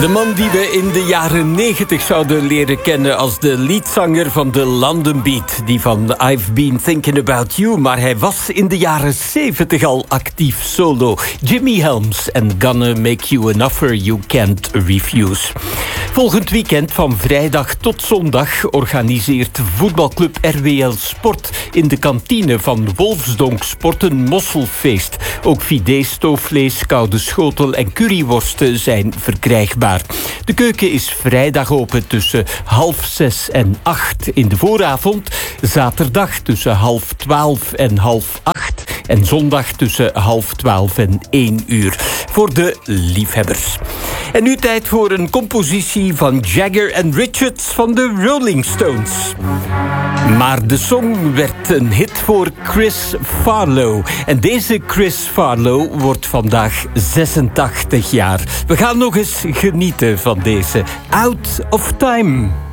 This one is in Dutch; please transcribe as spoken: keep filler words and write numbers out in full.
De man die we in de jaren negentig zouden leren kennen als de leadzanger van de London Beat. Die van I've Been Thinking About You. Maar hij was in de jaren zeventig al actief solo. Jimmy Helms en Gonna Make You an Offer You Can't Refuse. Volgend weekend van vrijdag tot zondag organiseert voetbalclub R W L Sport in de kantine van Wolfsdonk Sport een mosselfeest. Ook fidee, stoofvlees, koude schotel en curryworsten zijn verkrijgbaar. De keuken is vrijdag open tussen half zes en acht in de vooravond. Zaterdag tussen half twaalf en half acht. En zondag tussen half twaalf en één uur. Voor de liefhebbers. En nu tijd voor een compositie van Jagger en Richards van de Rolling Stones. Maar de song werd een hit voor Chris Farlowe. En deze Chris Farlowe wordt vandaag zesentachtig jaar. We gaan nog eens genieten van deze Out of Time.